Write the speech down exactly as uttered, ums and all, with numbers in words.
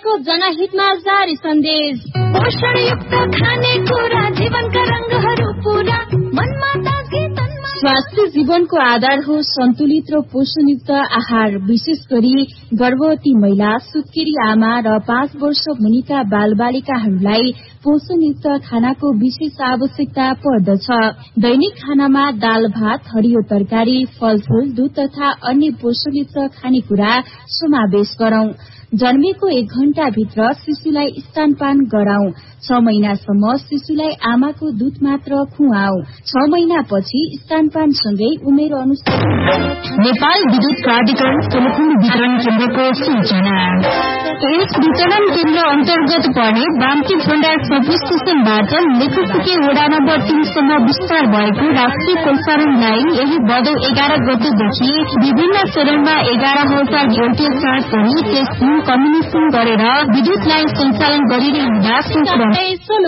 सरकारको जनहितमा जारी सन्देश। पोषणयुक्त खानेकुरा जीवनका रंगहरू पूरा मनमा ताजगी तनमा। स्वास्थ्य जीवनको आधार हो सन्तुलित र पोषणयुक्त आहार। विशेष गरी गर्भवती महिला, सुत्केरी आमा र पाँच वर्ष मुनिका बालबालिकाहरूलाई पोषणयुक्त खानाको विशेष आवश्यकता पर्दछ। दैनिक खानामा दाल भात, हरियो तरकारी, फलफूल, दूध तथा अन्य पोषणयुक्त खानेकुरा समावेश गरौं। जन्मेको एक घण्टा भित्र शिशुलाई स्तनपान गराउँ। छ महिनासम्म शिशुलाई आमाको दूध मात्र खुवाऊ। छ महिनापछि स्तनपान सँगै उमेर अनुसार। नेपाल विद्युत प्राधिकरण टेलिफोन वितरण केन्द्रको सूचना। यस वितरण केन्द्र अन्तर्गत पर्ने बाम्ती भण्डार सब स्टेशनबाट लेखुके वडा नम्बर तीनसम्म विस्तार भएको राष्ट्रिय प्रसारण लाइन यही भदौ एघार गतेदेखि विभिन्न चरणमा एघार हजार भोल्टेज चार्ज गरी टेस्टिङ कम्युनिकेसन गरेर विद्युत लाइन सञ्चालन गरिने हुँदा